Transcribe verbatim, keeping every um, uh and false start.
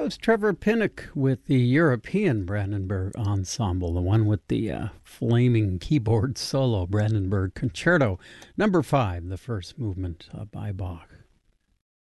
That was Trevor Pinnock with the European Brandenburg Ensemble, the one with the uh, flaming keyboard solo, Brandenburg Concerto, number five, the first movement uh, by Bach.